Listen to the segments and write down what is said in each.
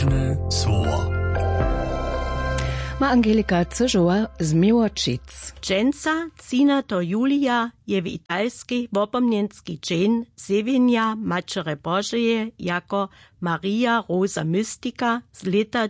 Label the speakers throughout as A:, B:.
A: nabożne słowo.
B: Ma Angelika Cyżowa z Miłočic.
C: Dżęca 13. Julia je w italskiej wopomnienski dzień zjawienia Macery Bożeje jako Maria Rosa Mystica z lata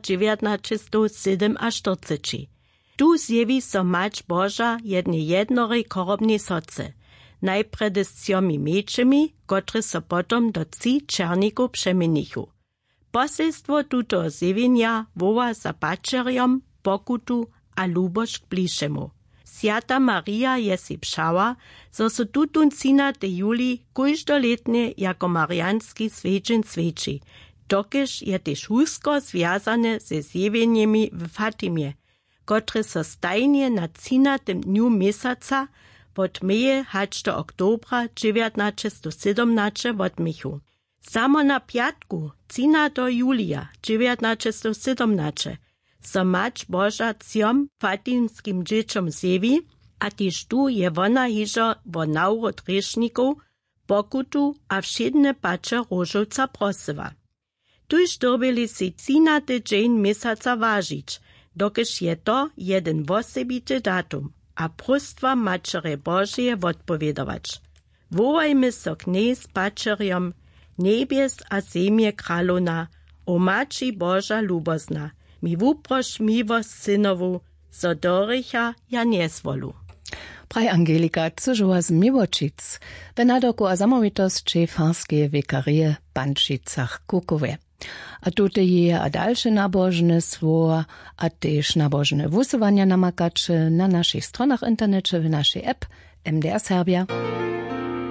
C: 1947. Tu zjawi so Mać Boża jednorej korobnej soce, najpredy z 3 mieczami, które so potom do 3 czerników przemienichu. Poselstwo tuto zjawienia woła za pačerjom, pokutu a luboš k bližšemu. Sjata Maria je si pšała, zo so tutun 13. juli kóždoletne jako marianski svedžen sveči, dokež je tež husko związane ze zjawieniami w Fatimie, które so stajnie na 13. dniu mesaca od meje hač do oktobra 1917 odmichu. Samo na piatku 13. julia 1917 so Mać Boža 3 fatimskim dzieciom zjewi, a tyž tu je wona hižo vo naurod hriešnikov, pokutu a všedne pače Rožovca prosywa. Tuž dobili si 13. dzień mesaca ważyć, dokež je to jeden wosebity datum, a próstwa Macery Božeje odpowiedować. Wołajmy so k nej z pačerjom, niebies a zemje kralona, o Maci Boža lubozna, mi wuproš miłość synowu, so dorycha ja niezwolu.
B: Praj Angelika Cyżowa z Miłočic, w nadoku a zamovitosće farskie vikarije Pančicach Kukowe. A tutaj je a dalsze nabożne słowa, a też nabożne wusowania namakacze na naszych stronach internecie w naszej app MDR Serbia.